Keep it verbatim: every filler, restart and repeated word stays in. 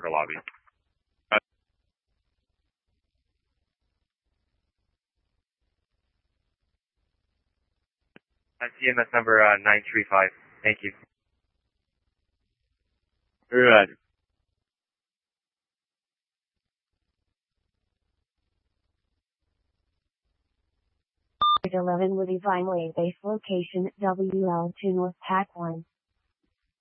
upper lobby. Uh, C M S number uh, nine three five. Thank you. Roger. eleven Woody Vineway base location W L two North Pack one.